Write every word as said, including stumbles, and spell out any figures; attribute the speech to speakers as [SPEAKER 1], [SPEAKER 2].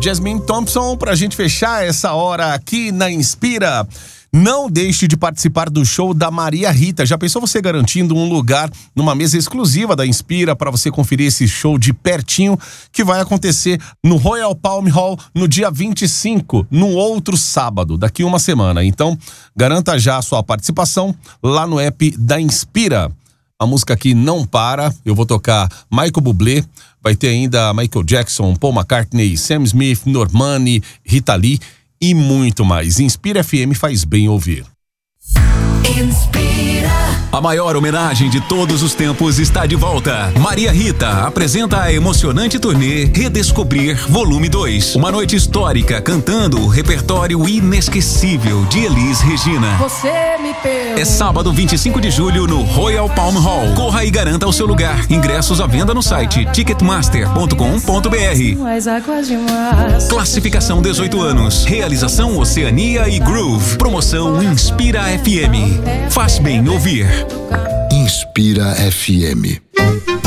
[SPEAKER 1] Jasmine Thompson, pra gente fechar essa hora aqui na Inspira. Não deixe de participar do show da Maria Rita. Já pensou você garantindo um lugar numa mesa exclusiva da Inspira para você conferir esse show de pertinho que vai acontecer no Royal Palm Hall no dia vinte e cinco, no outro sábado, daqui uma semana. Então, garanta já a sua participação lá no app da Inspira. A música aqui não para, eu vou tocar Michael Bublé, vai ter ainda Michael Jackson, Paul McCartney, Sam Smith, Normani, Rita Lee e muito mais. Inspira F M, faz bem ouvir.
[SPEAKER 2] Inspira. A maior homenagem de todos os tempos está de volta. Maria Rita apresenta a emocionante turnê Redescobrir Volume dois. Uma noite histórica cantando o repertório inesquecível de Elis Regina.
[SPEAKER 3] Você me pegou.
[SPEAKER 2] É sábado vinte e cinco de julho no Royal Palm Hall. Corra e garanta o seu lugar. Ingressos à venda no site ticketmaster ponto com ponto b r. Classificação dezoito anos. Realização Oceania e Groove. Promoção Inspira F M. Faz bem ouvir.
[SPEAKER 4] Inspira F M.